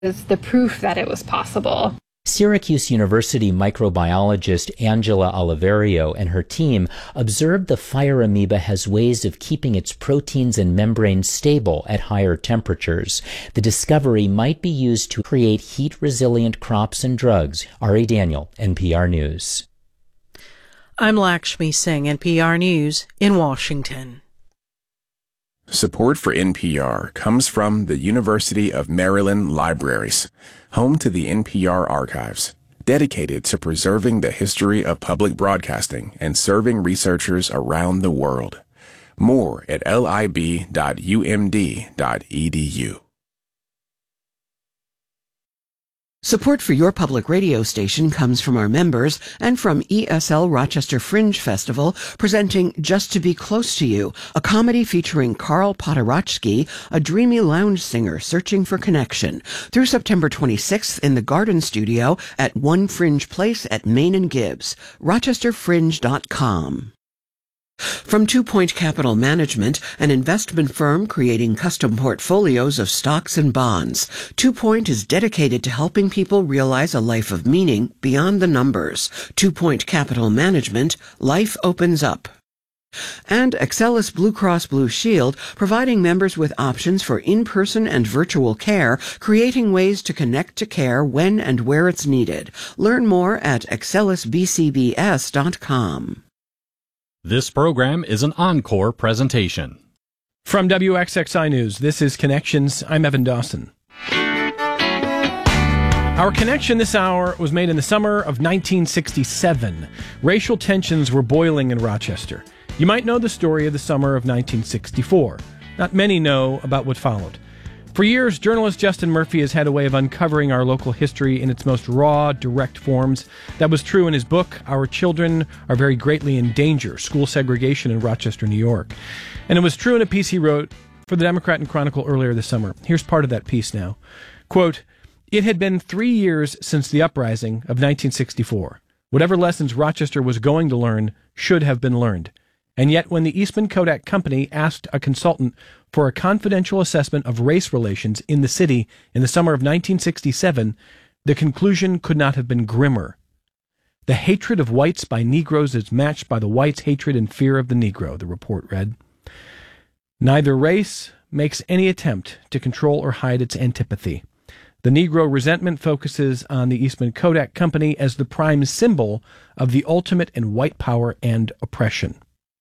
is the proof that it was possible. Syracuse University microbiologist Angela Oliverio and her team observed the fire amoeba has ways of keeping its proteins and membranes stable at higher temperatures. The discovery might be used to create heat-resilient crops and drugs. Ari Daniel, NPR News. I'm Lakshmi Singh, NPR News in Washington. Support for NPR comes from the University of Maryland Libraries, home to the NPR archives, dedicated to preserving the history of public broadcasting and serving researchers around the world. More at lib.umd.edu. Support for your public radio station comes from our members and from ESL Rochester Fringe Festival, presenting Just to Be Close to You, a comedy featuring Karl Potorochsky, a dreamy lounge singer searching for connection, through September 26th in the Garden Studio at One Fringe Place at Main and Gibbs. RochesterFringe.com. From 2 Point Capital Management, an investment firm creating custom portfolios of stocks and bonds, 2 Point is dedicated to helping people realize a life of meaning beyond the numbers. 2 Point Capital Management, life opens up. And Excelis Blue Cross Blue Shield, providing members with options for in-person and virtual care, creating ways to connect to care when and where it's needed. Learn more at excelisbcbs.com. This program is an encore presentation. From WXXI News, this is Connections. I'm Evan Dawson. Our connection this hour was made in the summer of 1967. Racial tensions were boiling in Rochester. You might know the story of the summer of 1964. Not many know about what followed. For years, journalist Justin Murphy has had a way of uncovering our local history in its most raw, direct forms. That was true in his book, Our Children Are Very Greatly in Danger, School Segregation in Rochester, New York. And it was true in a piece he wrote for the Democrat and Chronicle earlier this summer. Here's part of that piece now. Quote, "It had been 3 years since the uprising of 1964. Whatever lessons Rochester was going to learn should have been learned. And yet, when the Eastman Kodak Company asked a consultant for a confidential assessment of race relations in the city in the summer of 1967, the conclusion could not have been grimmer. The hatred of whites by Negroes is matched by the whites' hatred and fear of the Negro," the report read. Neither race makes any attempt to control or hide its antipathy. The Negro resentment focuses on the Eastman Kodak Company as the prime symbol of the ultimate in white power and oppression.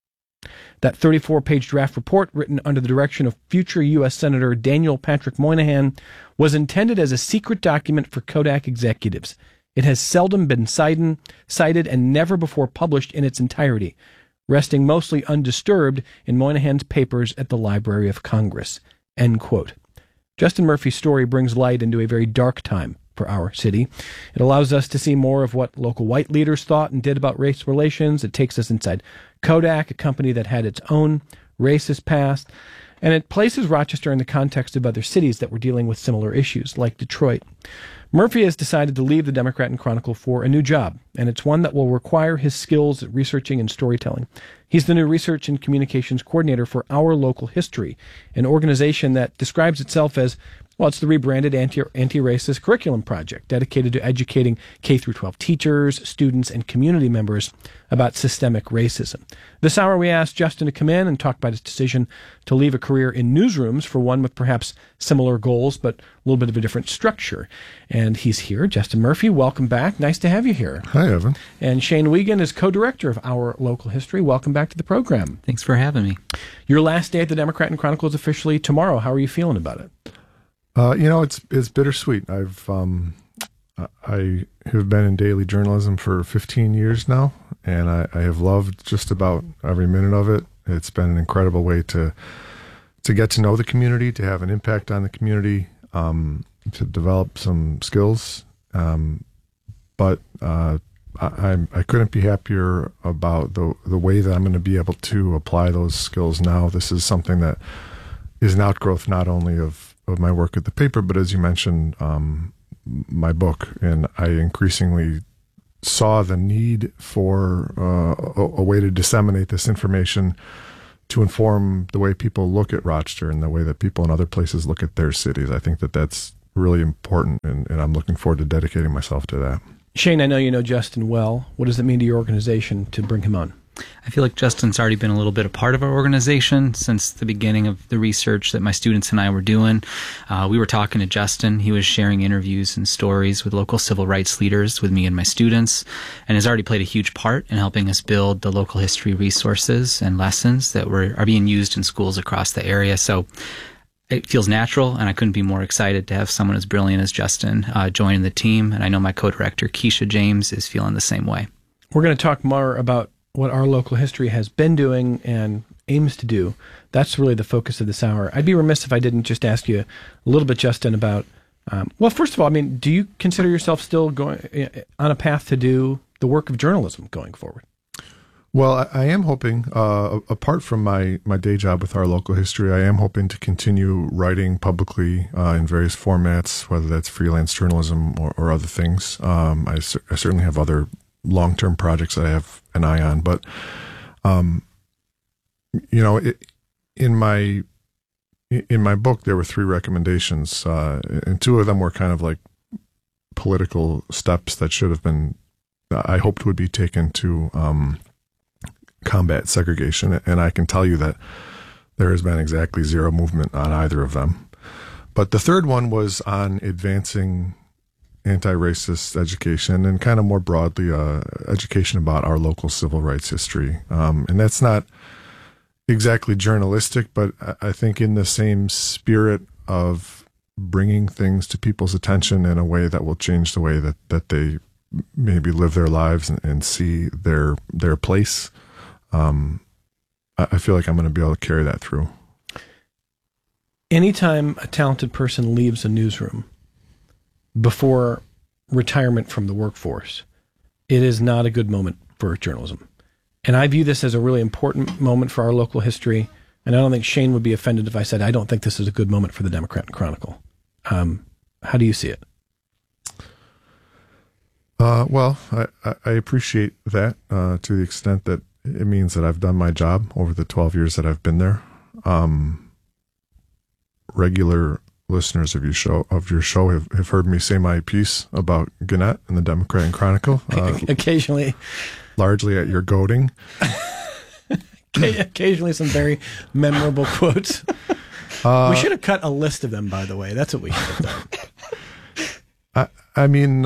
That 34-page draft report, written under the direction of future U.S. Senator Daniel Patrick Moynihan, was intended as a secret document for Kodak executives. It has seldom been cited and never before published in its entirety, resting mostly undisturbed in Moynihan's papers at the Library of Congress. End quote. Justin Murphy's story brings light into a very dark time for our city. It allows us to see more of what local white leaders thought and did about race relations. It takes us inside Kodak, a company that had its own racist past, and it places Rochester in the context of other cities that were dealing with similar issues, like Detroit. Murphy has decided to leave the Democrat and Chronicle for a new job, and it's one that will require his skills at researching and storytelling. He's the new research and communications coordinator for Our Local History, an organization that describes itself as, well, it's the rebranded anti-racist curriculum project dedicated to educating K-12 teachers, students, and community members about systemic racism. This hour we asked Justin to come in and talk about his decision to leave a career in newsrooms for one with perhaps similar goals, but a little bit of a different structure. And he's here. Justin Murphy, welcome back. Nice to have you here. Hi, Evan. And Shane Wiegand is co-director of Our Local History. Welcome back to the program. Thanks for having me. Your last day at the Democrat and Chronicle is officially tomorrow. How are you feeling about it? It's bittersweet. I have been in daily journalism for 15 years now, and I have loved just about every minute of it. It's been an incredible way to get to know the community, to have an impact on the community, to develop some skills. But I couldn't be happier about the way that I'm going to be able to apply those skills now. This is something that is an outgrowth not only of my work at the paper, but as you mentioned, my book. And I increasingly saw the need for a way to disseminate this information to inform the way people look at Rochester and the way that people in other places look at their cities. I think that that's really important, and I'm looking forward to dedicating myself to that. Shane, I know you know Justin well. What does it mean to your organization to bring him on? I feel like Justin's already been a little bit a part of our organization since the beginning of the research that my students and I were doing. We were talking to Justin. He was sharing interviews and stories with local civil rights leaders with me and my students, and has already played a huge part in helping us build the local history resources and lessons that are being used in schools across the area. So it feels natural, and I couldn't be more excited to have someone as brilliant as Justin joining the team. And I know my co-director, Keisha James, is feeling the same way. We're going to talk more about what our local history has been doing and aims to do. That's really the focus of this hour. I'd be remiss if I didn't just ask you a little bit, Justin, about, well, first of all, I mean, do you consider yourself still going on a path to do the work of journalism going forward? Well, I am hoping, apart from my day job with our local history, I am hoping to continue writing publicly in various formats, whether that's freelance journalism or other things. I certainly have other long-term projects that I have an eye on, but in my book there were 3 recommendations, and 2 of them were kind of like political steps that should have been, I hoped would be taken to combat segregation, and I can tell you that there has been exactly zero movement on either of them. But the third one was on advancing anti-racist education and kind of more broadly education about our local civil rights history. And that's not exactly journalistic, but I think in the same spirit of bringing things to people's attention in a way that will change the way that they maybe live their lives and see their place. I feel like I'm going to be able to carry that through. Anytime a talented person leaves a newsroom before retirement from the workforce, it is not a good moment for journalism. And I view this as a really important moment for our local history. And I don't think Shane would be offended if I said, I don't think this is a good moment for the Democrat and Chronicle. How do you see it? Well, I appreciate that to the extent that it means that I've done my job over the 12 years that I've been there. Regular listeners of your show have heard me say my piece about Gannett and the Democrat and Chronicle. Occasionally. Largely at your goading. Occasionally some very memorable quotes. We should have cut a list of them, by the way. That's what we should have done. I mean,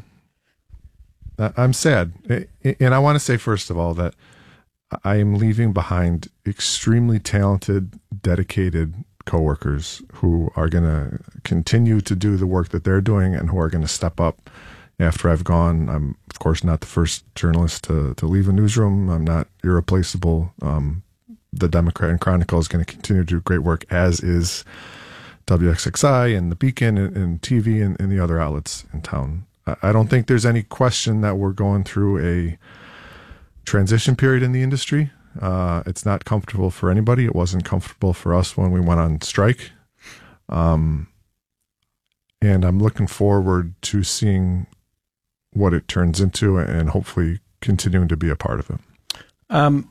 I'm sad. And I want to say, first of all, that I am leaving behind extremely talented, dedicated coworkers who are going to continue to do the work that they're doing and who are going to step up after I've gone. I'm, of course, not the first journalist to leave a newsroom. I'm not irreplaceable. The Democrat and Chronicle is going to continue to do great work, as is WXXI and the Beacon and TV and the other outlets in town. I don't think there's any question that we're going through a transition period in the industry. It's not comfortable for anybody. It wasn't comfortable for us when we went on strike. And I'm looking forward to seeing what it turns into and hopefully continuing to be a part of it.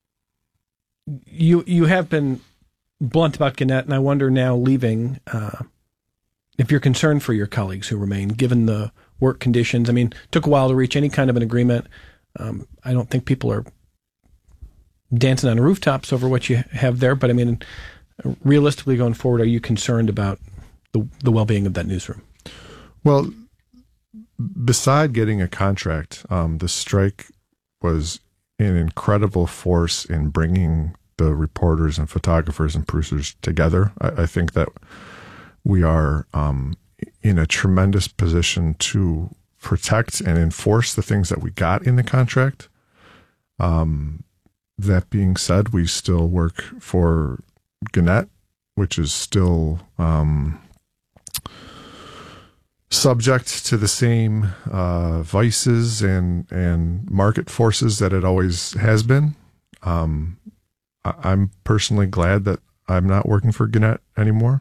You have been blunt about Gannett, and I wonder now, leaving, if you're concerned for your colleagues who remain, given the work conditions. I mean, it took a while to reach any kind of an agreement. I don't think people are dancing on rooftops over what you have there, but I mean, realistically going forward, are you concerned about the well-being of that newsroom? Well, beside getting a contract, the strike was an incredible force in bringing the reporters and photographers and producers together. I think that we are in a tremendous position to protect and enforce the things that we got in the contract. That being said, we still work for Gannett, which is still subject to the same vices and market forces that it always has been. I'm personally glad that I'm not working for Gannett anymore.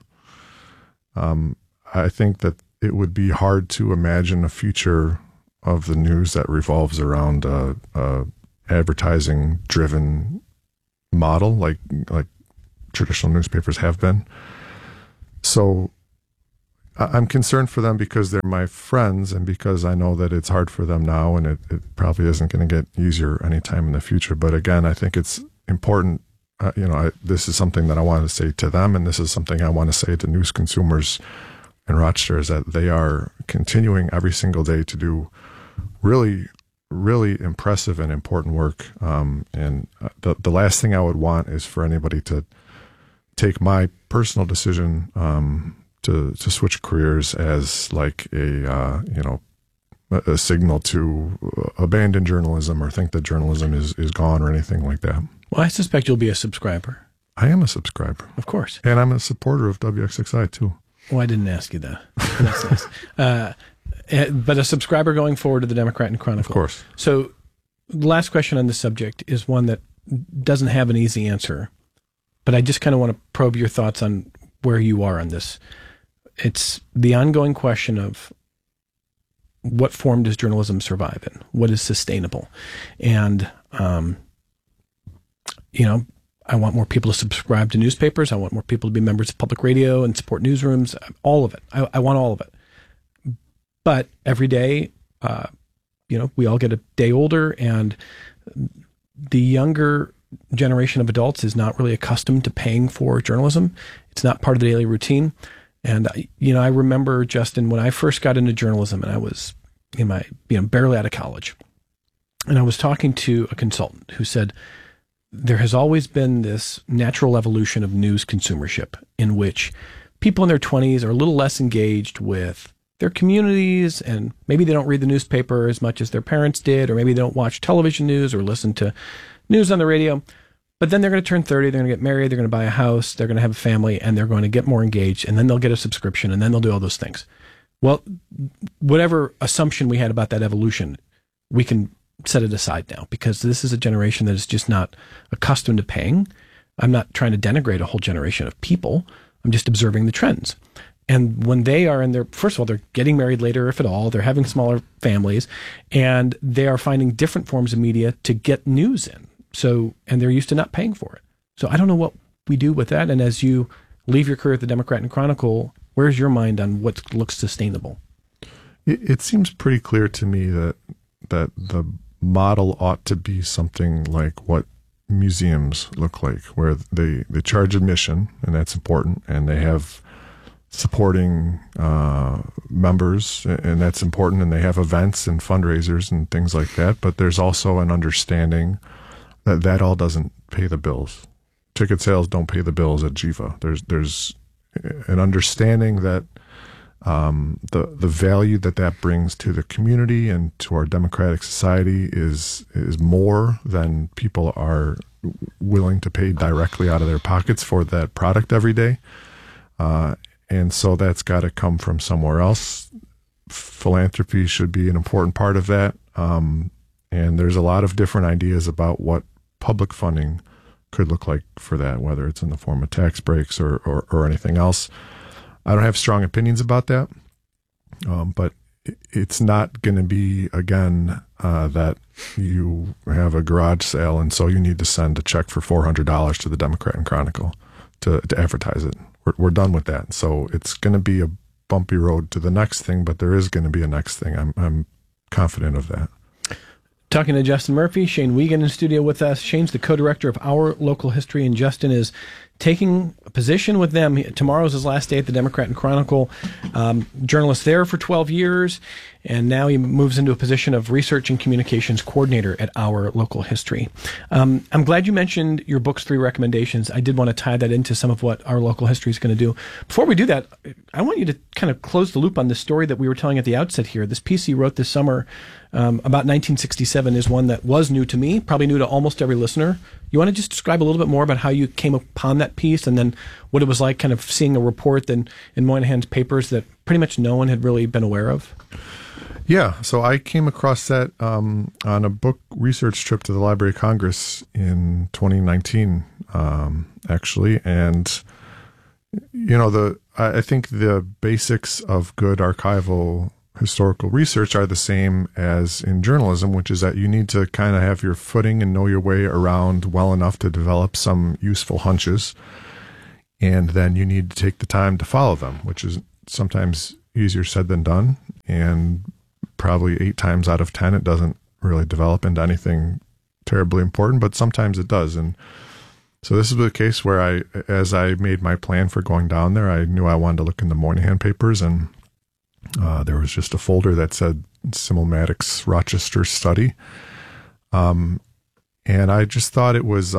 I think that it would be hard to imagine a future of the news that revolves around a advertising-driven model like traditional newspapers have been. So I'm concerned for them because they're my friends and because I know that it's hard for them now, and it probably isn't going to get easier anytime in the future. But again, I think it's important. This is something that I want to say to them, and this is something I want to say to news consumers in Rochester, is that they are continuing every single day to do really, really impressive and important work. And the last thing I would want is for anybody to take my personal decision to switch careers as like a signal to abandon journalism or think that journalism is gone or anything like that. Well, I suspect you'll be a subscriber. I am a subscriber. Of course. And I'm a supporter of WXXI too. Well, I didn't ask you that. That's nice. But a subscriber going forward to the Democrat and Chronicle. Of course. So the last question on this subject is one that doesn't have an easy answer, but I just kind of want to probe your thoughts on where you are on this. It's the ongoing question of what form does journalism survive in? What is sustainable? And, I want more people to subscribe to newspapers. I want more people to be members of public radio and support newsrooms, all of it. I want all of it. But every day, we all get a day older, and the younger generation of adults is not really accustomed to paying for journalism. It's not part of the daily routine. And, I remember, Justin, when I first got into journalism and I was in my, barely out of college, and I was talking to a consultant who said, there has always been this natural evolution of news consumership in which people in their 20s are a little less engaged with their communities, and maybe they don't read the newspaper as much as their parents did, or maybe they don't watch television news or listen to news on the radio. But then they're going to turn 30, they're going to get married, they're going to buy a house, they're going to have a family, and they're going to get more engaged, and then they'll get a subscription, and then they'll do all those things. Well, whatever assumption we had about that evolution, we can set it aside now, because this is a generation that is just not accustomed to paying. I'm not trying to denigrate a whole generation of people. I'm just observing the trends. And when they are in their, first of all, they're getting married later, if at all, they're having smaller families, and they are finding different forms of media to get news in. So, and they're used to not paying for it. So I don't know what we do with that. And as you leave your career at the Democrat and Chronicle, where's your mind on what looks sustainable? It seems pretty clear to me that the model ought to be something like what museums look like, where they charge admission, and that's important, and they have supporting members, and that's important, and they have events and fundraisers and things like that. But there's also an understanding that all doesn't pay the bills. Ticket sales don't pay the bills at GIVA. There's an understanding that the value that brings to the community and to our democratic society is more than people are willing to pay directly out of their pockets for that product every day. And so that's got to come from somewhere else. Philanthropy should be an important part of that. And there's a lot of different ideas about what public funding could look like for that, whether it's in the form of tax breaks or anything else. I don't have strong opinions about that, but it's not going to be, again, that you have a garage sale and so you need to send a check for $400 to the Democrat and Chronicle to advertise it. We're done with that. So it's going to be a bumpy road to the next thing, but there is going to be a next thing. I'm confident of that. Talking to Justin Murphy, Shane Wiegand in studio with us. Shane's the co-director of Our Local History, and Justin is taking a position with them. Tomorrow's his last day at the Democrat and Chronicle. Journalist there for 12 years, and now he moves into a position of research and communications coordinator at Our Local History. I'm glad you mentioned your book's 3 recommendations. I did want to tie that into some of what Our Local History is going to do. Before we do that, I want you to kind of close the loop on the story that we were telling at the outset here. This piece you wrote this summer about 1967 is one that was new to me, probably new to almost every listener. You want to just describe a little bit more about how you came upon that piece, and then what it was like kind of seeing a report in Moynihan's papers that pretty much no one had really been aware of? Yeah, so I came across that on a book research trip to the Library of Congress in 2019, actually. And, I think the basics of good archival historical research are the same as in journalism, which is that you need to kind of have your footing and know your way around well enough to develop some useful hunches. And then you need to take the time to follow them, which is sometimes easier said than done. And probably 8 times out of 10, it doesn't really develop into anything terribly important, but sometimes it does. And so this is the case where as I made my plan for going down there, I knew I wanted to look in the Moynihan papers, and there was just a folder that said Simulmatics Rochester Study. And I just thought it was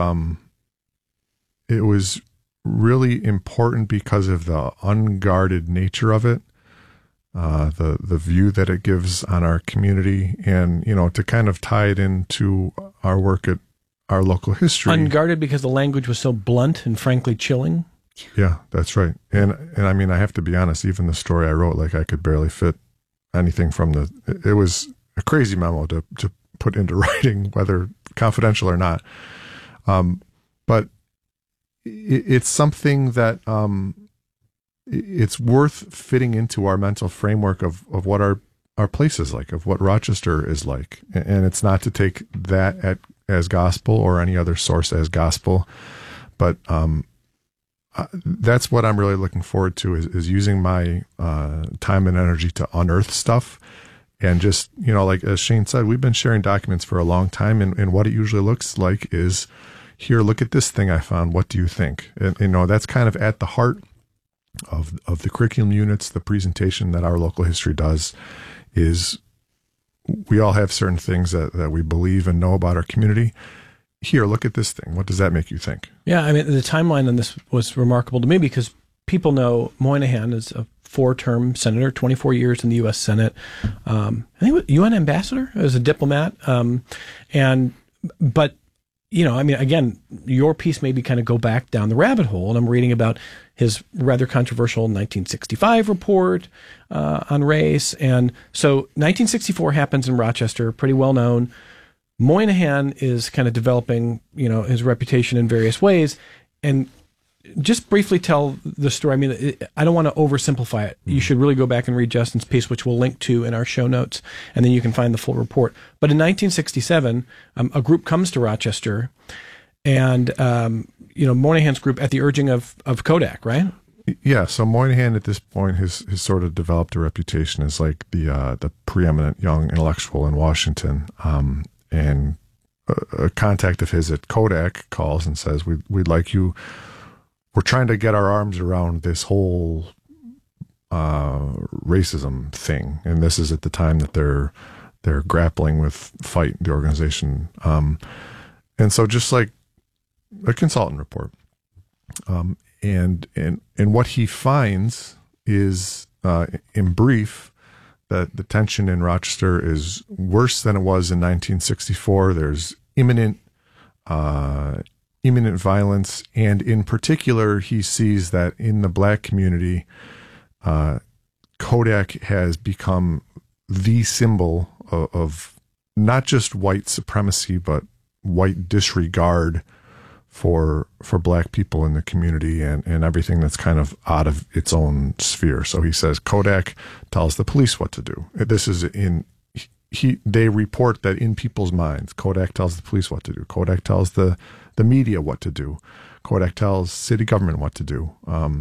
really important because of the unguarded nature of it, the view that it gives on our community, and, to kind of tie it into our work at our local history. Unguarded because the language was so blunt and frankly chilling. Yeah, that's right. And I mean, I have to be honest, even the story I wrote, like, I could barely fit anything from it was a crazy memo to put into writing, whether confidential or not. But it's something that it's worth fitting into our mental framework of what our place is like, of what Rochester is like. And it's not to take that as gospel or any other source as gospel, but that's what I'm really looking forward to is using my time and energy to unearth stuff. And just, like as Shane said, we've been sharing documents for a long time, and what it usually looks like is, here, look at this thing I found. What do you think? And that's kind of at the heart of the curriculum units, the presentation that our local history does, is we all have certain things that we believe and know about our community. Here, look at this thing. What does that make you think? Yeah, I mean, the timeline on this was remarkable to me because people know Moynihan is a 4-term senator, 24 years in the U.S. Senate. I think he was UN ambassador as a diplomat. But I mean, again, your piece maybe kind of go back down the rabbit hole, and I'm reading about his rather controversial 1965 report on race. And so 1964 happens in Rochester, pretty well known. Moynihan is kind of developing, his reputation in various ways. And just briefly tell the story. I mean, I don't want to oversimplify it. You should really go back and read Justin's piece, which we'll link to in our show notes, and then you can find the full report. But in 1967, a group comes to Rochester, and Moynihan's group, at the urging of Kodak, right? Yeah. So Moynihan at this point has sort of developed a reputation as like the preeminent young intellectual in Washington. And a contact of his at Kodak calls and says, "We'd like you. We're trying to get our arms around this whole racism thing," and this is at the time that they're grappling with FIGHT, the organization, and so just like a consultant report, and what he finds is, in brief, that the tension in Rochester is worse than it was in 1964. There's imminent violence, and in particular, he sees that in the Black community, Kodak has become the symbol of not just white supremacy, but white disregard for Black people in the community and everything that's kind of out of its own sphere. So he says Kodak tells the police what to do. This is they report that in people's minds, Kodak tells the police what to do. Kodak tells the media what to do. Kodak tells city government what to do.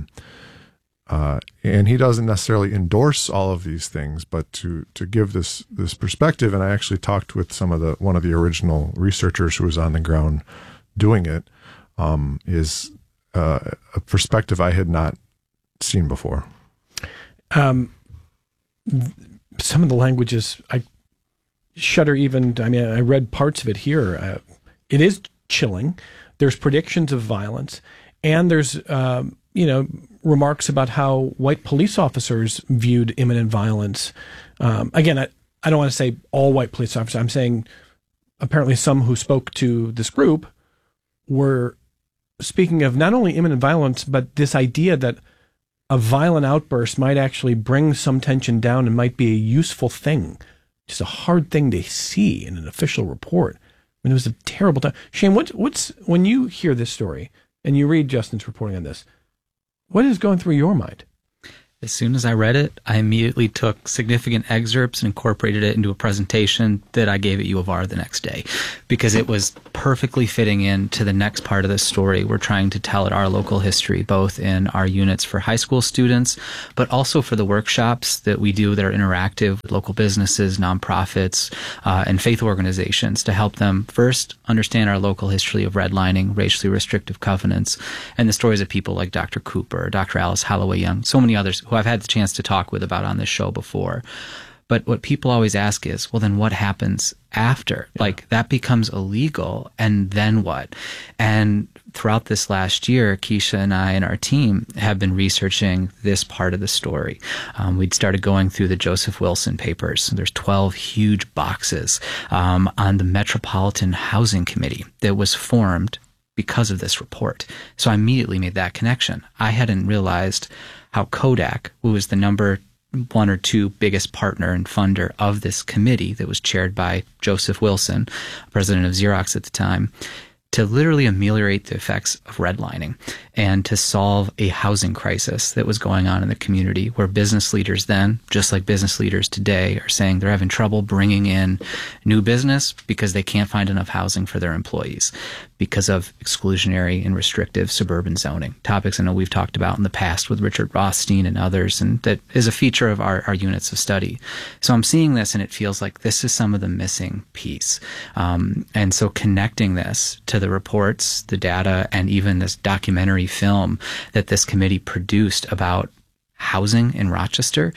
And he doesn't necessarily endorse all of these things, but to give this perspective, and I actually talked with one of the original researchers who was on the ground doing it, is a perspective I had not seen before. Some of the languages, I shudder even. I mean, I read parts of it here. It is chilling. There's predictions of violence, and there's remarks about how white police officers viewed imminent violence. Again, I don't want to say all white police officers. I'm saying apparently some who spoke to this group were speaking of not only imminent violence, but this idea that a violent outburst might actually bring some tension down and might be a useful thing. Just a hard thing to see in an official report. I mean, it was a terrible time. Shane, what's when you hear this story and you read Justin's reporting on this, what is going through your mind? As soon as I read it, I immediately took significant excerpts and incorporated it into a presentation that I gave at U of R the next day, because it was perfectly fitting into the next part of the story. We're trying to tell at our local history, both in our units for high school students, but also for the workshops that we do that are interactive with local businesses, nonprofits, and faith organizations to help them first understand our local history of redlining, racially restrictive covenants, and the stories of people like Dr. Cooper, Dr. Alice Holloway Young, so many others who I've had the chance to talk with about on this show before. But what people always ask is, well, then what happens after? Yeah. Like, that becomes illegal, and then what? And throughout this last year, Keisha and I and our team have been researching this part of the story. We'd started going through the Joseph Wilson papers. There's 12 huge boxes on the Metropolitan Housing Committee that was formed because of this report. So I immediately made that connection. I hadn't realized how Kodak, who was the number 1 or 2 biggest partner and funder of this committee that was chaired by Joseph Wilson, president of Xerox at the time, to literally ameliorate the effects of redlining and to solve a housing crisis that was going on in the community, where business leaders then, just like business leaders today, are saying they're having trouble bringing in new business because they can't find enough housing for their employees because of exclusionary and restrictive suburban zoning. Topics I know we've talked about in the past with Richard Rothstein and others, and that is a feature of our units of study. So I'm seeing this, and it feels like this is some of the missing piece. And so connecting this to the reports, the data, and even this documentary film that this committee produced about housing in Rochester,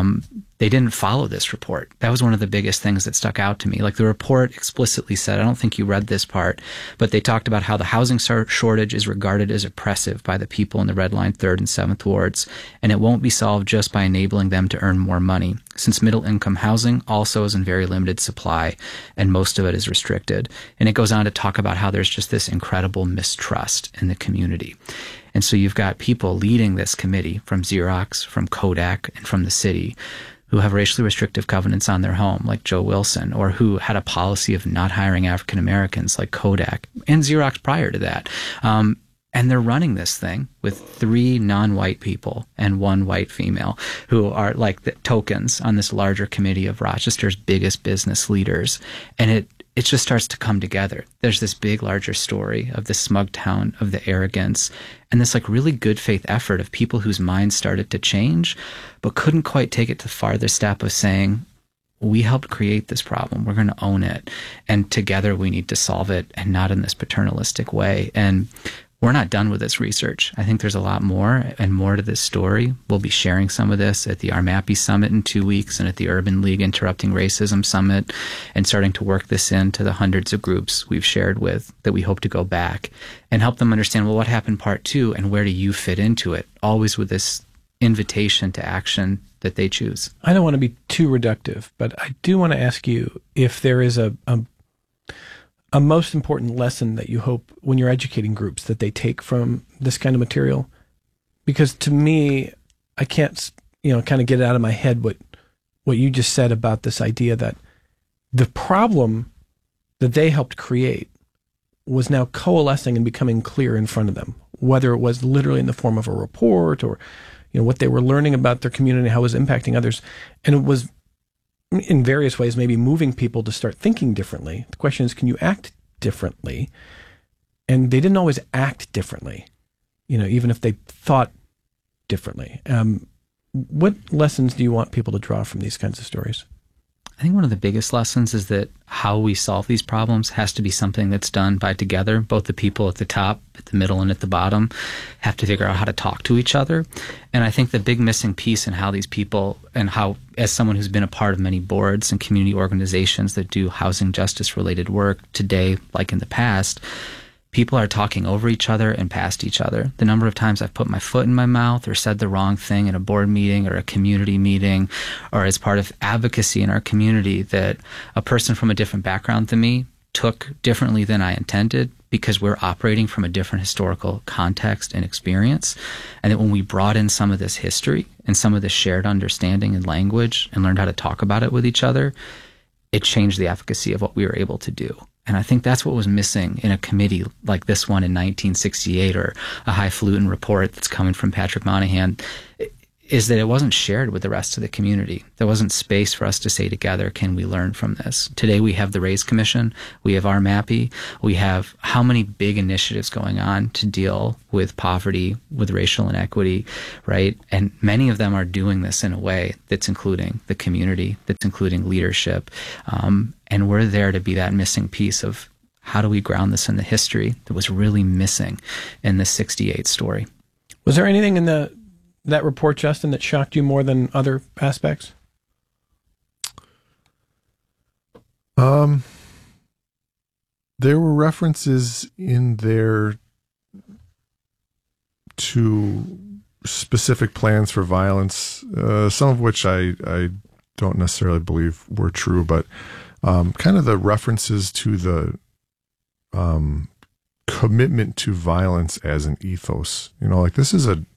they didn't follow this report. That was one of the biggest things that stuck out to me. Like, the report explicitly said, I don't think you read this part, but they talked about how the housing shortage is regarded as oppressive by the people in the Red Line 3rd and 7th wards, and it won't be solved just by enabling them to earn more money, since middle-income housing also is in very limited supply, and most of it is restricted. And it goes on to talk about how there's just this incredible mistrust in the community. And so you've got people leading this committee from Xerox, from Kodak, and from the city who have racially restrictive covenants on their home, like Joe Wilson, or who had a policy of not hiring African Americans, like Kodak, and Xerox prior to that. And they're running this thing with 3 non-white people and 1 white female who are like the tokens on this larger committee of Rochester's biggest business leaders. And it just starts to come together. There's this big, larger story of the smug town, of the arrogance, and this like really good faith effort of people whose minds started to change, but couldn't quite take it to the farther step of saying, we helped create this problem. We're going to own it. And together we need to solve it, and not in this paternalistic way. And we're not done with this research. I think there's a lot more and more to this story. We'll be sharing some of this at the RMAPI Summit in 2 weeks and at the Urban League Interrupting Racism Summit, and starting to work this into the hundreds of groups we've shared with that we hope to go back and help them understand, well, what happened part 2 and where do you fit into it? Always with this invitation to action that they choose. I don't want to be too reductive, but I do want to ask you if there is a most important lesson that you hope when you're educating groups that they take from this kind of material. Because to me, I can't, kind of get it out of my head what you just said about this idea that the problem that they helped create was now coalescing and becoming clear in front of them, whether it was literally in the form of a report or, what they were learning about their community, how it was impacting others. And it was in various ways maybe moving people to start thinking differently. The question is, can you act differently? And they didn't always act differently, even if they thought differently. What lessons do you want people to draw from these kinds of stories? I think one of the biggest lessons is that how we solve these problems has to be something that's done by together. Both the people at the top, at the middle, and at the bottom have to figure out how to talk to each other. And I think the big missing piece in how these people, and how, as someone who's been a part of many boards and community organizations that do housing justice related work today, like in the past, people are talking over each other and past each other. The number of times I've put my foot in my mouth or said the wrong thing in a board meeting or a community meeting or as part of advocacy in our community that a person from a different background than me took differently than I intended, because we're operating from a different historical context and experience. And that when we brought in some of this history and some of this shared understanding and language and learned how to talk about it with each other, it changed the efficacy of what we were able to do. And I think that's what was missing in a committee like this one in 1968, or a highfalutin report that's coming from Patrick Moynihan. is that it wasn't shared with the rest of the community. There wasn't space for us to say together, can we learn from this? Today we have the Raise Commission, we have our MAPI, we have how many big initiatives going on to deal with poverty, with racial inequity, right? And many of them are doing this in a way that's including the community, that's including leadership. And we're there to be that missing piece of how do we ground this in the history that was really missing in the 68 story. Was there anything in that report, Justin, that shocked you more than other aspects? There were references in there to specific plans for violence, some of which I don't necessarily believe were true, but kind of the references to the commitment to violence as an ethos. Like this is a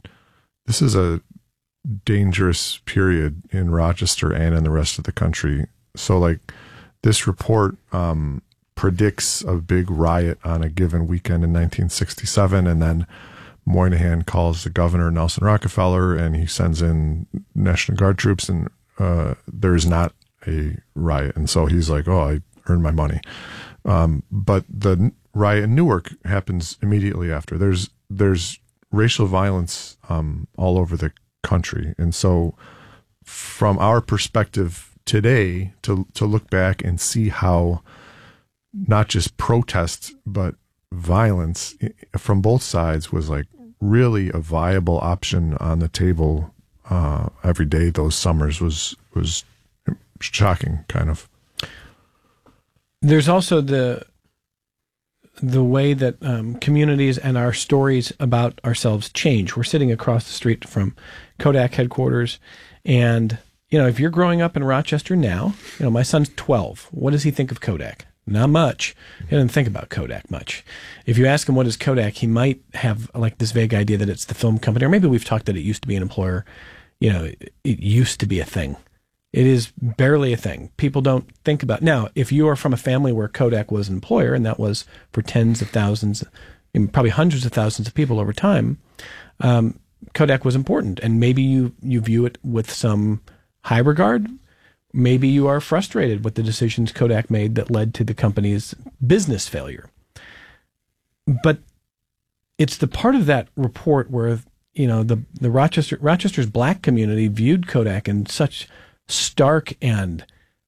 dangerous period in Rochester and in the rest of the country. So like this report predicts a big riot on a given weekend in 1967, and then Moynihan calls the governor, Nelson Rockefeller, and he sends in National Guard troops, and there's not a riot. And so he's like, oh, I earned my money. But the riot in Newark happens immediately after. There's racial violence all over the country. And so from our perspective today, to look back and see how not just protest, but violence from both sides was like really a viable option on the table every day those summers was shocking, kind of. There's also the way that communities and our stories about ourselves change. We're sitting across the street from Kodak headquarters, and if you're growing up in Rochester now, my son's 12. What does he think of Kodak? Not much. He doesn't think about Kodak much. If you ask him what is Kodak, he might have like this vague idea that it's the film company, or maybe we've talked that it used to be an employer. It used to be a thing. It is barely a thing. People don't think about. Now, if you are from a family where Kodak was an employer, and that was for tens of thousands, and probably hundreds of thousands of people over time, Kodak was important. And maybe you view it with some high regard. Maybe you are frustrated with the decisions Kodak made that led to the company's business failure. But it's the part of that report where, the Rochester's black community viewed Kodak in such stark and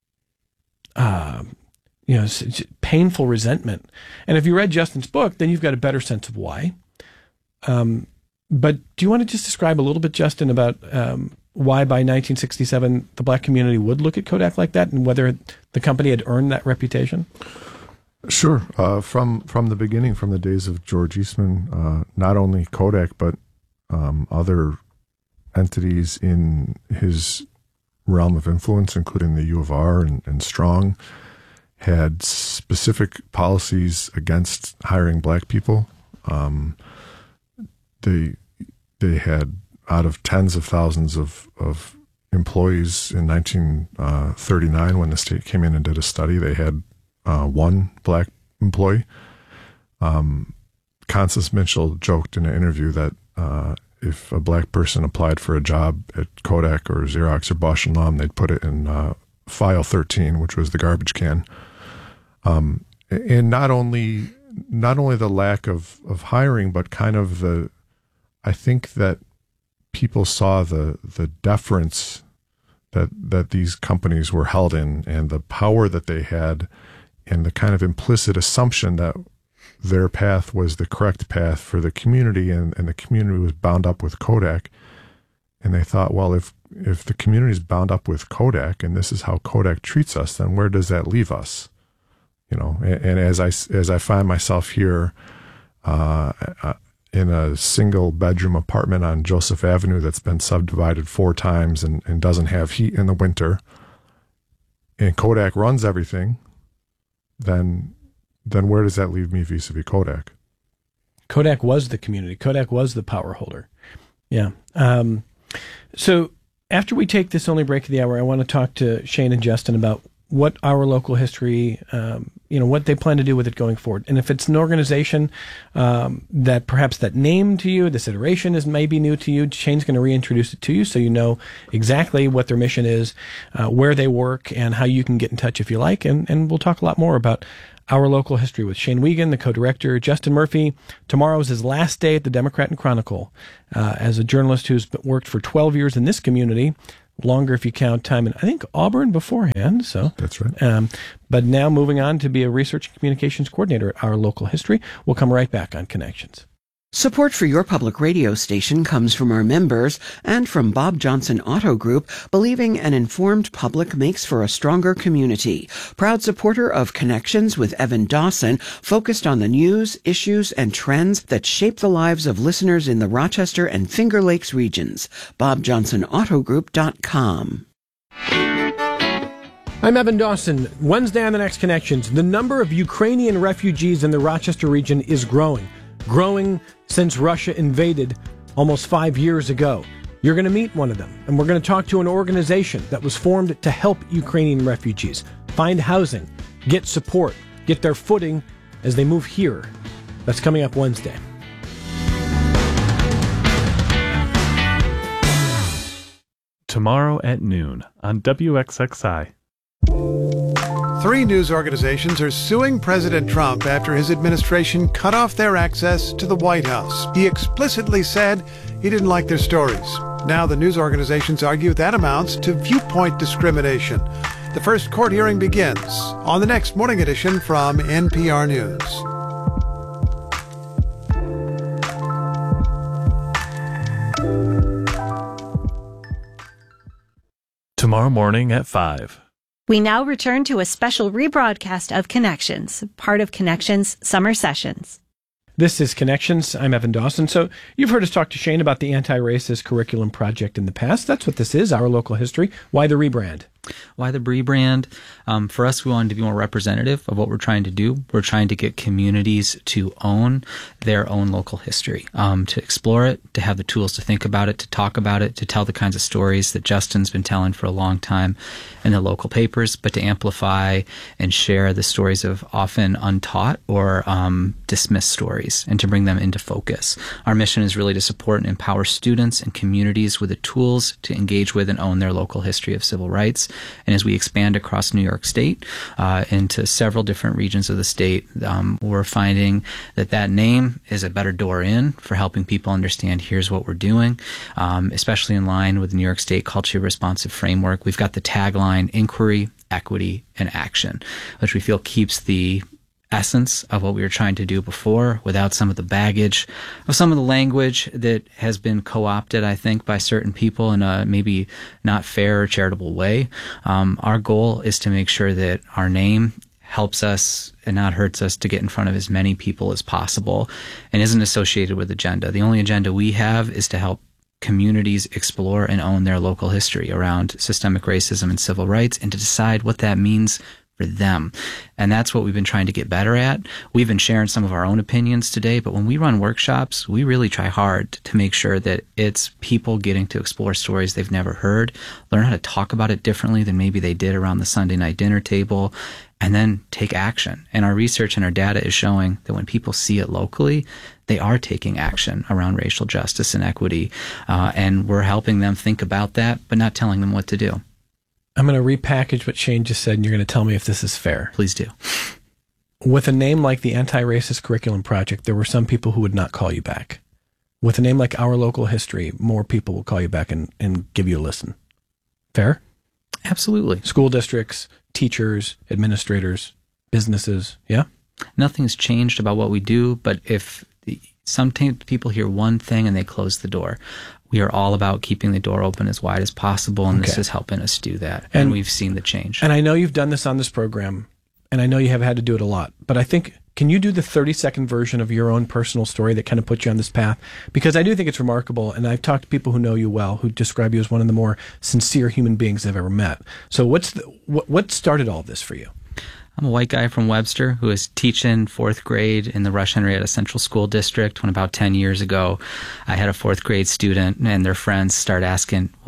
painful resentment. And if you read Justin's book, then you've got a better sense of why. But do you want to just describe a little bit, Justin, about why by 1967 the black community would look at Kodak like that, and whether the company had earned that reputation? Sure. From the beginning, from the days of George Eastman, not only Kodak, but other entities in his realm of influence, including the U of R and Strong, had specific policies against hiring black people. They had, out of tens of thousands of employees in 1939, when the state came in and did a study, they had one black employee. Constance Mitchell joked in an interview that if a black person applied for a job at Kodak or Xerox or Bausch & Lomb, they'd put it in file 13, which was the garbage can. And not only the lack of hiring, but kind of I think that people saw the deference that these companies were held in, and the power that they had, and the kind of implicit assumption that their path was the correct path for the community, and the community was bound up with Kodak. And they thought, well, if the community is bound up with Kodak, and this is how Kodak treats us, then where does that leave us? And as I find myself here in a single bedroom apartment on Joseph Avenue that's been subdivided 4 times and doesn't have heat in the winter, and Kodak runs everything, then where does that leave me vis-a-vis Kodak? Kodak was the community. Kodak was the power holder. Yeah. So after we take this only break of the hour, I want to talk to Shane and Justin about what our local history what they plan to do with it going forward. And if it's an organization that perhaps that name to you, this iteration is maybe new to you, Shane's going to reintroduce it to you so you know exactly what their mission is, where they work, and how you can get in touch if you like. And we'll talk a lot more about Our Local History with Shane Wiegand, the co-director. Justin Murphy, tomorrow is his last day at the Democrat and Chronicle as a journalist who's worked for 12 years in this community, longer if you count time in, I think, Auburn beforehand. So that's right. But now moving on to be a research and communications coordinator at Our Local History. We'll come right back on Connections. Support for your public radio station comes from our members and from Bob Johnson Auto Group, believing an informed public makes for a stronger community. Proud supporter of Connections with Evan Dawson, focused on the news, issues, and trends that shape the lives of listeners in the Rochester and Finger Lakes regions. BobJohnsonAutoGroup.com. I'm Evan Dawson. Wednesday on the next Connections, the number of Ukrainian refugees in the Rochester region is growing since Russia invaded almost 5 years ago. You're going to meet one of them, and we're going to talk to an organization that was formed to help Ukrainian refugees find housing, get support, get their footing as they move here. That's coming up Wednesday. Tomorrow at noon on WXXI. 3 news organizations are suing President Trump after his administration cut off their access to the White House. He explicitly said he didn't like their stories. Now the news organizations argue that amounts to viewpoint discrimination. The first court hearing begins on the next morning edition from NPR News. Tomorrow morning at 5. We now return to a special rebroadcast of Connections, part of Connections Summer Sessions. This is Connections. I'm Evan Dawson. So you've heard us talk to Shane about the Anti-Racist Curriculum Project in the past. That's what this is, Our Local History. Why the rebrand? Why the rebrand? For us, we wanted to be more representative of what we're trying to do. We're trying to get communities to own their own local history, to explore it, to have the tools to think about it, to talk about it, to tell the kinds of stories that Justin's been telling for a long time in the local papers, but to amplify and share the stories of often untaught or dismissed stories and to bring them into focus. Our mission is really to support and empower students and communities with the tools to engage with and own their local history of civil rights. And as we expand across New York State into several different regions of the state, we're finding that name is a better door in for helping people understand here's what we're doing, especially in line with the New York State Culturally Responsive Framework. We've got the tagline, Inquiry, Equity, and Action, which we feel keeps the essence of what we were trying to do before without some of the baggage of some of the language that has been co-opted, I think, by certain people in a maybe not fair or charitable way. Our goal is to make sure that our name helps us and not hurts us to get in front of as many people as possible and isn't associated with agenda. The only agenda we have is to help communities explore and own their local history around systemic racism and civil rights and to decide what that means for them. And that's what we've been trying to get better at. We've been sharing some of our own opinions today, but when we run workshops, we really try hard to make sure that it's people getting to explore stories they've never heard, learn how to talk about it differently than maybe they did around the Sunday night dinner table, and then take action. And our research and our data is showing that when people see it locally, they are taking action around racial justice and equity. And we're helping them think about that, but not telling them what to do. I'm going to repackage what Shane just said, and you're going to tell me if this is fair. Please do. With a name like the Anti-Racist Curriculum Project, there were some people who would not call you back. With a name like Our Local History, more people will call you back and give you a listen. Fair? Absolutely. School districts, teachers, administrators, businesses, yeah? Nothing's changed about what we do, but if sometimes people hear one thing and they close the door. We are all about keeping the door open as wide as possible, and this is helping us do that. And we've seen the change. And I know you've done this on this program, and I know you have had to do it a lot, but I think, can you do the 30-second version of your own personal story that kind of put you on this path? Because I do think it's remarkable, and I've talked to people who know you well, who describe you as one of the more sincere human beings I've ever met. So what started all this for you? I'm a white guy from Webster who was teaching 4th grade in the Rush Henrietta Central School District when about 10 years ago I had a 4th grade student and their friends start asking, well,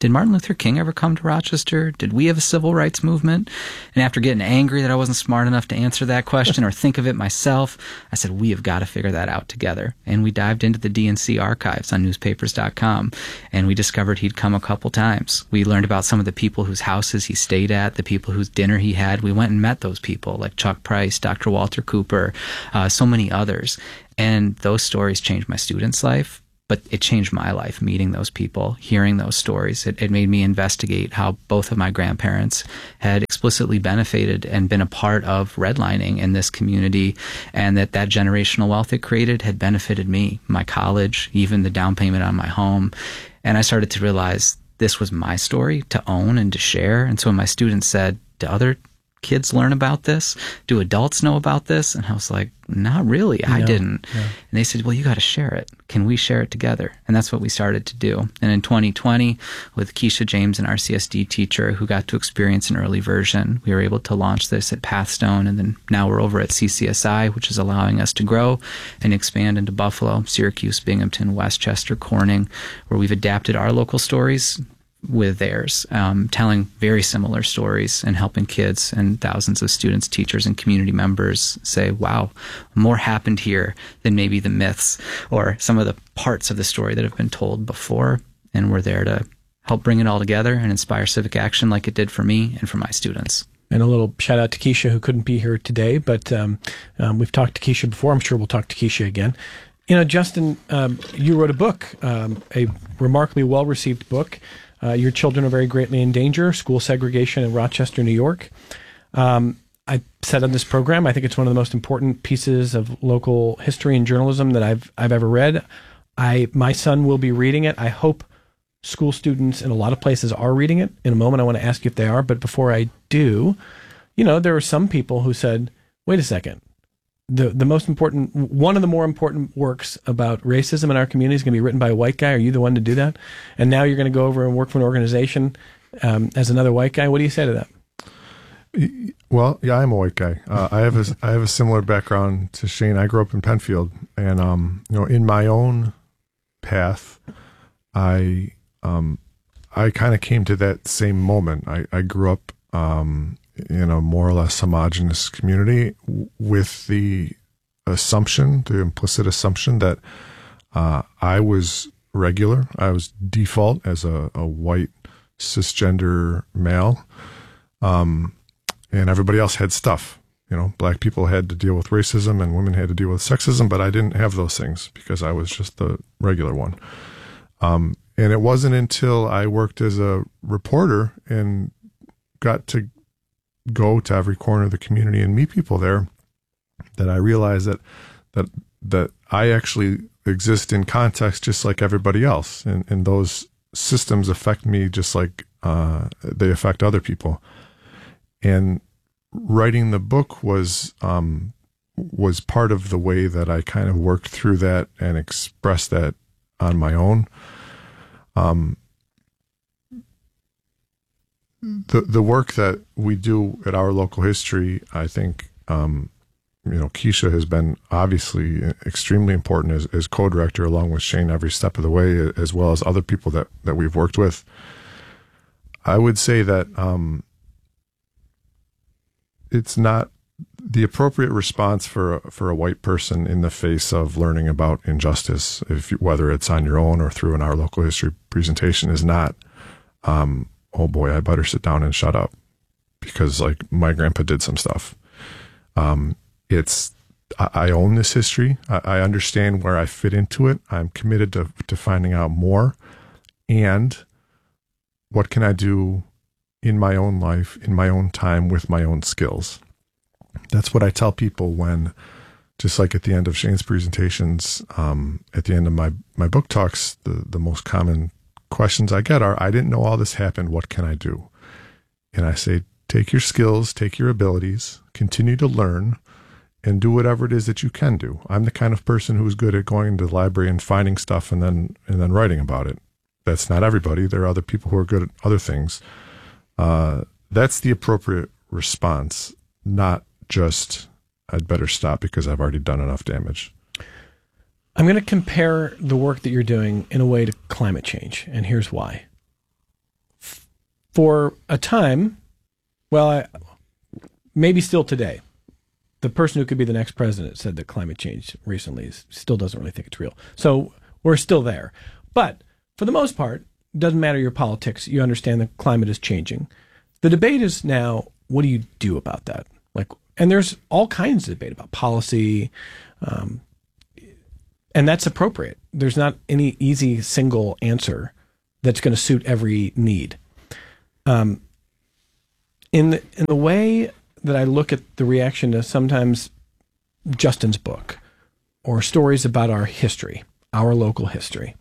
did Martin Luther King ever come to Rochester? Did we have a civil rights movement? And after getting angry that I wasn't smart enough to answer that question or think of it myself, I said, we have got to figure that out together. And we dived into the DNC archives on newspapers.com, and we discovered he'd come a couple times. We learned about some of the people whose houses he stayed at, the people whose dinner he had. We went and met those people, like Chuck Price, Dr. Walter Cooper, so many others. And those stories changed my students' life. But it changed my life, meeting those people, hearing those stories. It made me investigate how both of my grandparents had explicitly benefited and been a part of redlining in this community, and that generational wealth it created had benefited me, my college, even the down payment on my home. And I started to realize this was my story to own and to share. And so when my students said, do other kids learn about this? Do adults know about this? And I was like, not really. I didn't. No. And they said, well, you got to share it. Can we share it together? And that's what we started to do. And in 2020, with Keisha James, an RCSD teacher who got to experience an early version, we were able to launch this at Pathstone. And then now we're over at CCSI, which is allowing us to grow and expand into Buffalo, Syracuse, Binghamton, Westchester, Corning, where we've adapted our local stories with theirs, telling very similar stories and helping kids and thousands of students, teachers, and community members say, wow, more happened here than maybe the myths or some of the parts of the story that have been told before. And we're there to help bring it all together and inspire civic action like it did for me and for my students. And a little shout out to Keisha, who couldn't be here today, but we've talked to Keisha before. I'm sure we'll talk to Keisha again. You know, Justin, you wrote a book, a remarkably well-received book. Your children are very greatly in danger, school segregation in Rochester, New York. I said on this program, I think it's one of the most important pieces of local history and journalism that I've ever read. My son will be reading it. I hope school students in a lot of places are reading it. In a moment, I want to ask you if they are. But before I do, you know, there are some people who said, wait a second. One of the more important works about racism in our community is going to be written by a white guy. Are you the one to do that? And now you're going to go over and work for an organization as another white guy. What do you say to that? Well, yeah, I'm a white guy. I have a similar background to Shane. I grew up in Penfield, and you know, in my own path, I kind of came to that same moment. I grew up in a more or less homogenous community with the implicit assumption that I was regular. I was default as a white cisgender male. And everybody else had stuff. You know, black people had to deal with racism and women had to deal with sexism, but I didn't have those things because I was just the regular one. And it wasn't until I worked as a reporter and got to go to every corner of the community and meet people there that I realized that I actually exist in context just like everybody else. And those systems affect me just like they affect other people. And writing the book was part of the way that I kind of worked through that and expressed that on my own. The work that we do at Our Local History, I think, you know, Keisha has been obviously extremely important as co-director, along with Shane every step of the way, as well as other people that we've worked with. I would say that it's not the appropriate response for a white person in the face of learning about injustice, whether it's on your own or through an Our Local History presentation, is not, oh boy, I better sit down and shut up because like my grandpa did some stuff. I own this history. I understand where I fit into it. I'm committed to finding out more. And what can I do in my own life, in my own time, with my own skills? That's what I tell people when, just like at the end of Shane's presentations, at the end of my book talks, the most common questions I get are, I didn't know all this happened. What can I do? And I say, take your skills, take your abilities, continue to learn, and do whatever it is that you can do. I'm the kind of person who's good at going to the library and finding stuff and then writing about it. That's not everybody. There are other people who are good at other things. That's the appropriate response, not just, I'd better stop because I've already done enough damage. I'm going to compare the work that you're doing in a way to climate change, and here's why. for a time, maybe still today, the person who could be the next president said that climate change recently still doesn't really think it's real. So we're still there. But for the most part, it doesn't matter your politics. You understand the climate is changing. The debate is now, what do you do about that? And there's all kinds of debate about policy, and that's appropriate. There's not any easy single answer that's going to suit every need. In the way that I look at the reaction to sometimes Justin's book or stories about our history, our local history,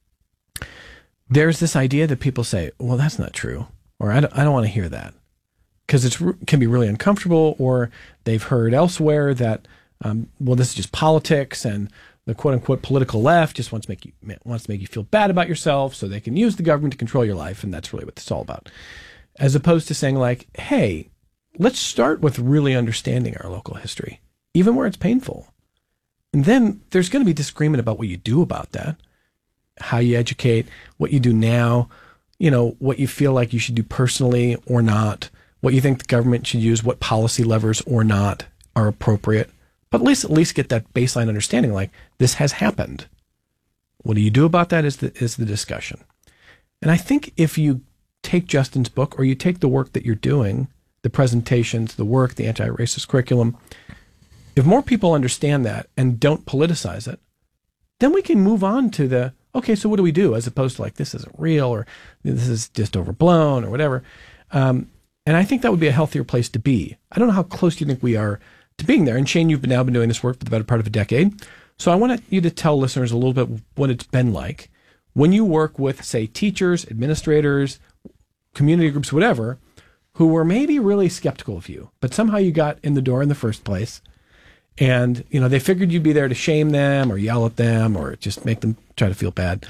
there's this idea that people say, well, that's not true, or I don't want to hear that, because it can be really uncomfortable, or they've heard elsewhere that, this is just politics, and the quote-unquote political left just wants to make you feel bad about yourself so they can use the government to control your life, and that's really what it's all about. As opposed to saying, like, hey, let's start with really understanding our local history, even where it's painful. And then there's going to be disagreement about what you do about that, how you educate, what you do now, what you feel like you should do personally or not, what you think the government should use, what policy levers or not are appropriate. But at least get that baseline understanding, like, this has happened. What do you do about that is the discussion. And I think if you take Justin's book, or you take the work that you're doing, the presentations, the work, the anti-racist curriculum, if more people understand that and don't politicize it, then we can move on to okay, so what do we do? As opposed to like, this isn't real, or this is just overblown, or whatever. And I think that would be a healthier place to be. I don't know how close you think we are to being there. And Shane, you've now been doing this work for the better part of a decade. So I want you to tell listeners a little bit what it's been like when you work with, say, teachers, administrators, community groups, whatever, who were maybe really skeptical of you, but somehow you got in the door in the first place. And, they figured you'd be there to shame them or yell at them or just make them try to feel bad.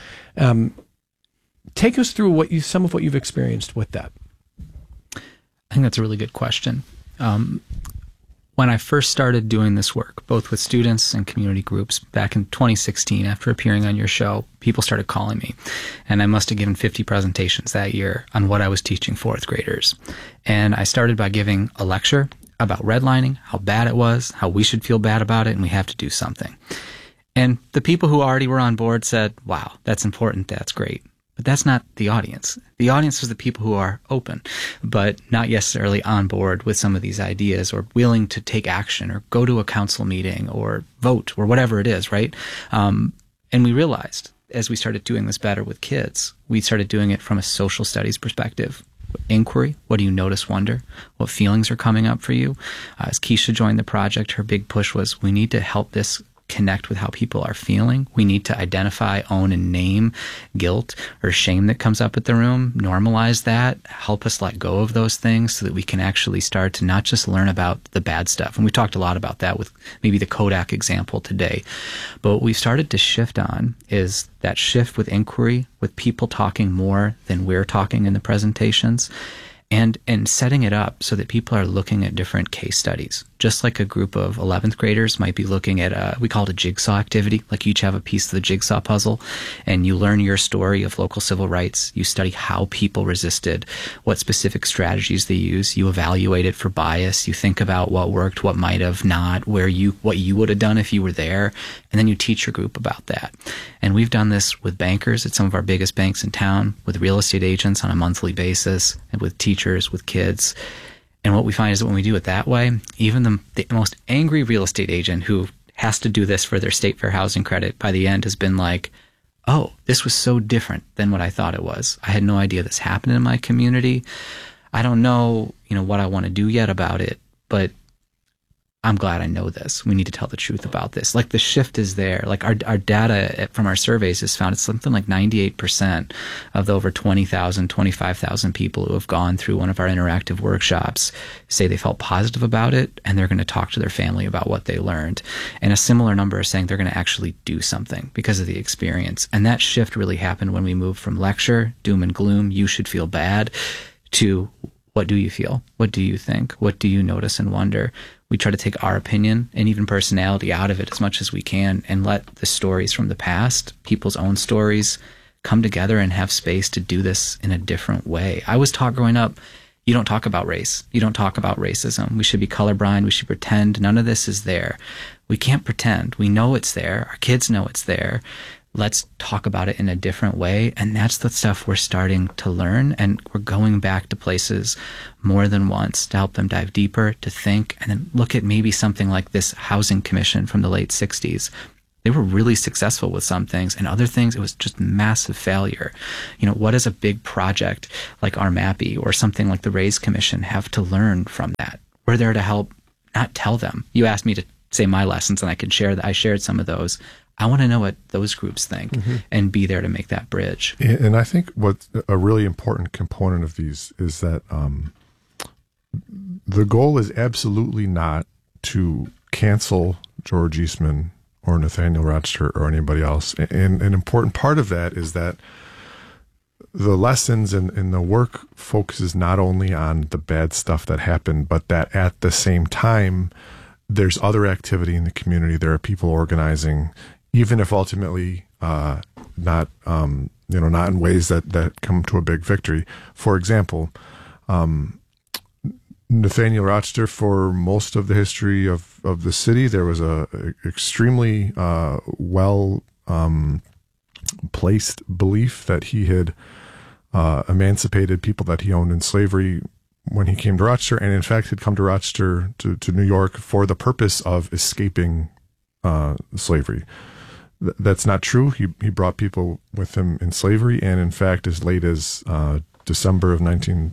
Take us through some of what you've experienced with that. I think that's a really good question. When I first started doing this work, both with students and community groups back in 2016, after appearing on your show, people started calling me. And I must have given 50 presentations that year on what I was teaching fourth graders. And I started by giving a lecture about redlining, how bad it was, how we should feel bad about it, and we have to do something. And the people who already were on board said, wow, that's important, that's great. But that's not the audience. The audience is the people who are open, but not necessarily on board with some of these ideas or willing to take action or go to a council meeting or vote or whatever it is, right? And we realized as we started doing this better with kids, we started doing it from a social studies perspective. Inquiry, what do you notice, wonder? What feelings are coming up for you? As Keisha joined the project, her big push was, we need to help this connect with how people are feeling. We need to identify, own, and name guilt or shame that comes up at the room, normalize that, help us let go of those things so that we can actually start to not just learn about the bad stuff. And we talked a lot about that with maybe the Kodak example today. But what we've started to shift on is that shift with inquiry, with people talking more than we're talking in the presentations, and setting it up so that people are looking at different case studies. Just like a group of 11th graders might be looking at we call it a jigsaw activity, like you each have a piece of the jigsaw puzzle, and you learn your story of local civil rights. You study how people resisted, what specific strategies they use. You evaluate it for bias. You think about what worked, what might have not, what you would have done if you were there, and then you teach your group about that. And we've done this with bankers at some of our biggest banks in town, with real estate agents on a monthly basis, and with teachers, with kids. And what we find is that when we do it that way, even the most angry real estate agent who has to do this for their state fair housing credit by the end has been like, oh, this was so different than what I thought it was. I had no idea this happened in my community. I don't know, what I want to do yet about it, but I'm glad I know this. We need to tell the truth about this. Like, the shift is there. Like, our data from our surveys has found it's something like 98% of the over 20,000, 25,000 people who have gone through one of our interactive workshops say they felt positive about it, and they're going to talk to their family about what they learned. And a similar number are saying they're going to actually do something because of the experience. And that shift really happened when we moved from lecture, doom and gloom, you should feel bad, to what do you feel? What do you think? What do you notice and wonder? We try to take our opinion and even personality out of it as much as we can and let the stories from the past, people's own stories, come together and have space to do this in a different way. I was taught growing up, you don't talk about race. You don't talk about racism. We should be colorblind. We should pretend none of this is there. We can't pretend. We know it's there. Our kids know it's there. Let's talk about it in a different way. And that's the stuff we're starting to learn. And we're going back to places more than once to help them dive deeper, to think, and then look at maybe something like this Housing Commission from the late 60s. They were really successful with some things, and other things, it was just massive failure. You know, what does a big project like RMAPI or something like the Raise Commission have to learn from that? We're there to help, not tell them. You asked me to say my lessons, and I could share that. I shared some of those. I want to know what those groups think and be there to make that bridge. And I think what a really important component of these is that the goal is absolutely not to cancel George Eastman or Nathaniel Rochester or anybody else. And an important part of that is that the lessons and the work focuses not only on the bad stuff that happened, but that at the same time, there's other activity in the community. There are people organizing, even if ultimately not in ways that come to a big victory. For example, Nathaniel Rochester, for most of the history of the city, there was a extremely placed belief that he had emancipated people that he owned in slavery when he came to Rochester, and in fact had come to Rochester to New York for the purpose of escaping slavery. That's not true. He brought people with him in slavery, and in fact, as late as December of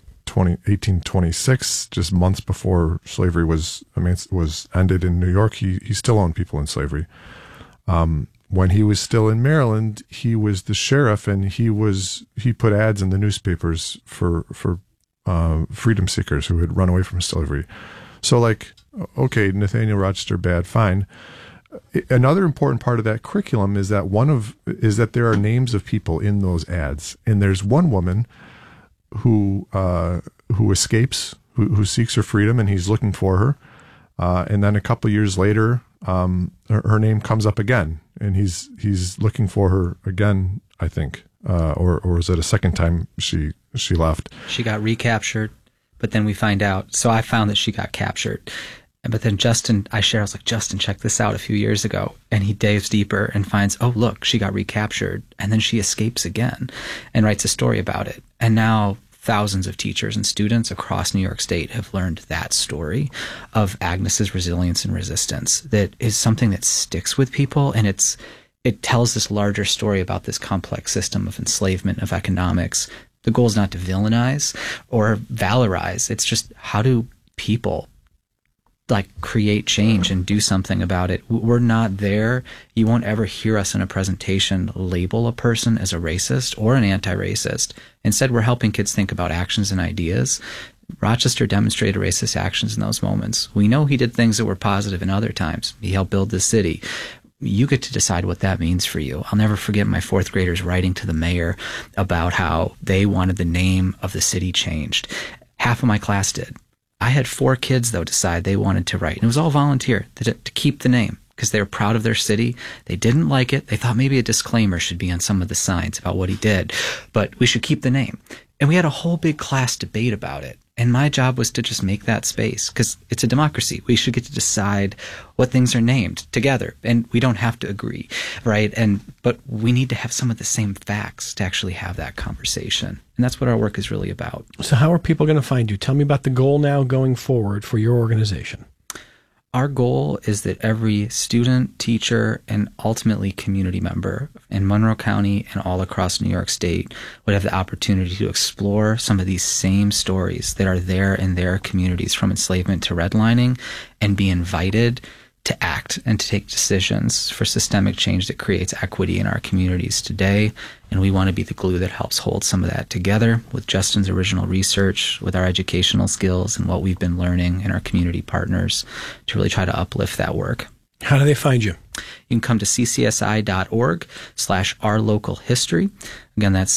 1826, just months before slavery was ended in New York, he still owned people in slavery. When he was still in Maryland, he was the sheriff, and he put ads in the newspapers for freedom seekers who had run away from slavery. So, like, okay, Nathaniel Rochester, bad, fine. Another important part of that curriculum is that there are names of people in those ads, and there's one woman who escapes, who seeks her freedom, and he's looking for her. And then a couple years later, her name comes up again, and he's looking for her again, I think. Or was it a second time she left? She got recaptured, but then we find out. So I found that she got captured. But then Justin, I was like, Justin, check this out a few years ago. And he dives deeper and finds, oh, look, she got recaptured. And then she escapes again and writes a story about it. And now thousands of teachers and students across New York State have learned that story of Agnes's resilience and resistance. That is something that sticks with people. And it tells this larger story about this complex system of enslavement, of economics. The goal is not to villainize or valorize. It's just, how do people create change and do something about it? We're not there. You won't ever hear us in a presentation label a person as a racist or an anti-racist. Instead, we're helping kids think about actions and ideas. Rochester demonstrated racist actions in those moments. We know he did things that were positive in other times. He helped build the city. You get to decide what that means for you. I'll never forget my fourth graders writing to the mayor about how they wanted the name of the city changed. Half of my class did. I had 4 kids, though, decide they wanted to write. And it was all volunteer to keep the name because they were proud of their city. They didn't like it. They thought maybe a disclaimer should be on some of the signs about what he did. But we should keep the name. And we had a whole big class debate about it. And my job was to just make that space because it's a democracy. We should get to decide what things are named together. And we don't have to agree, right? But we need to have some of the same facts to actually have that conversation. And that's what our work is really about. So how are people going to find you? Tell me about the goal now going forward for your organization. Our goal is that every student, teacher, and ultimately community member in Monroe County and all across New York State would have the opportunity to explore some of these same stories that are there in their communities, from enslavement to redlining, and be invited to act and to take decisions for systemic change that creates equity in our communities today. And we want to be the glue that helps hold some of that together with Justin's original research, with our educational skills and what we've been learning, and our community partners to really try to uplift that work. How do they find you? You can come to ccsi.org/ourlocalhistory. Again, that's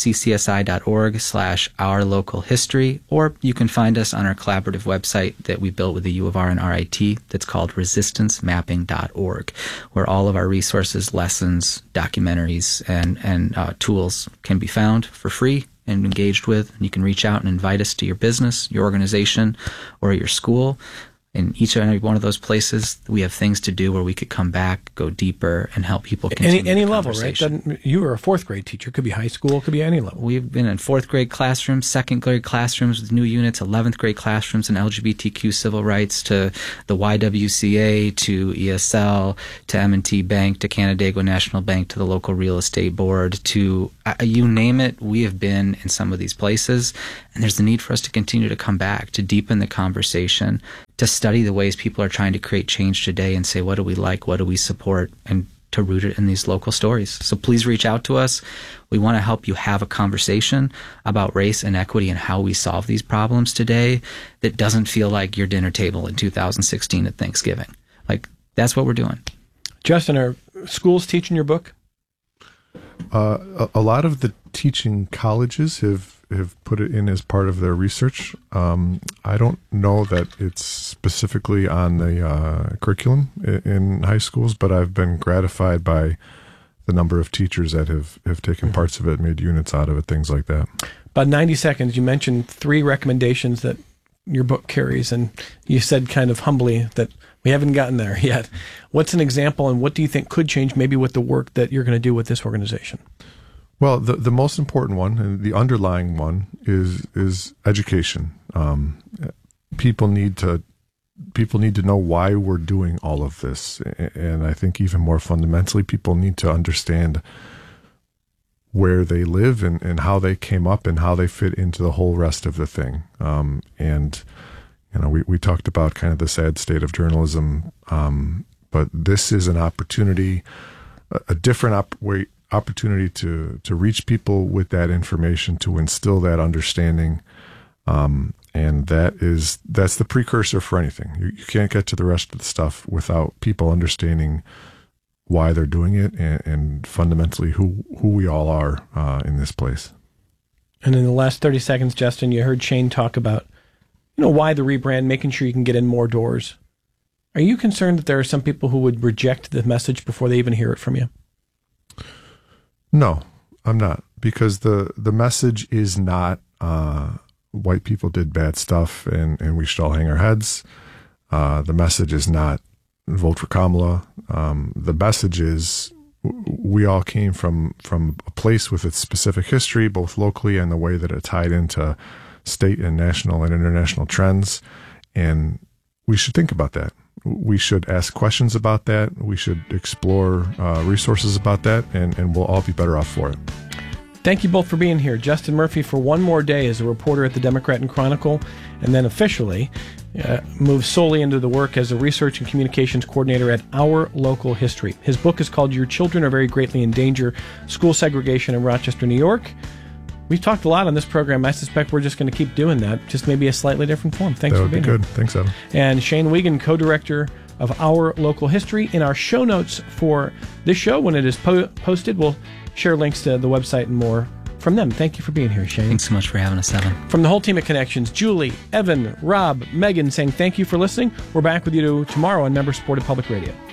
ccsi.org/ourlocalhistory, or you can find us on our collaborative website that we built with the U of R and RIT that's called resistancemapping.org, where all of our resources, lessons, documentaries, and tools can be found for free and engaged with. And you can reach out and invite us to your business, your organization, or your school. In each and every one of those places, we have things to do where we could come back, go deeper, and help people continue any the level, right? You were a fourth grade teacher. Could be high school. Could be any level. We've been in fourth grade classrooms, second grade classrooms with new units, 11th grade classrooms in LGBTQ civil rights, to the YWCA, to ESL, to M&T Bank, to Canandaigua National Bank, to the local real estate board, to you name it. We have been in some of these places, and there's the need for us to continue to come back, to deepen the conversation, to study the ways people are trying to create change today and say, what do we like, what do we support, and to root it in these local stories. So please reach out to us. We want to help you have a conversation about race and equity and how we solve these problems today that doesn't feel like your dinner table in 2016 at Thanksgiving. Like, that's what we're doing. Justin, are schools teaching your book? A lot of the teaching colleges have put it in as part of their research. I don't know that it's specifically on the curriculum in high schools, but I've been gratified by the number of teachers that have taken parts of it, made units out of it, things like that. About 90 seconds, you mentioned 3 recommendations that your book carries, and you said kind of humbly that we haven't gotten there yet. What's an example, and what do you think could change maybe with the work that you're going to do with this organization? Well, the most important one, and the underlying one, is education. People need to know why we're doing all of this, and I think even more fundamentally, people need to understand where they live and how they came up and how they fit into the whole rest of the thing. And we talked about kind of the sad state of journalism, but this is an opportunity, a different opportunity to reach people with that information, to instill that understanding, and that's the precursor for anything. You can't get to the rest of the stuff without people understanding why they're doing it and fundamentally who we all are in this place. And in the last 30 seconds, Justin, you heard Shane talk about why the rebrand, making sure you can get in more doors. Are you concerned that there are some people who would reject the message before they even hear it from you? No, I'm not, because the message is not white people did bad stuff and we should all hang our heads. The message is not vote for Kamala. The message is we all came from a place with its specific history, both locally and the way that it tied into state and national and international trends, and we should think about that. We should ask questions about that. We should explore resources about that, and we'll all be better off for it. Thank you both for being here. Justin Murphy for one more day as a reporter at the Democrat and Chronicle, and then officially moves solely into the work as a research and communications coordinator at Our Local History. His book is called Your Children Are Very Greatly in Danger, School Segregation in Rochester, New York. We've talked a lot on this program. I suspect we're just going to keep doing that, just maybe a slightly different form. Thanks for being here. That would be good. Thanks, Adam. And Shane Wiegand, co-director of Our Local History. In our show notes for this show, when it is posted, we'll share links to the website and more from them. Thank you for being here, Shane. Thanks so much for having us, Evan. From the whole team at Connections, Julie, Evan, Rob, Megan, saying thank you for listening. We're back with you tomorrow on member-supported public radio.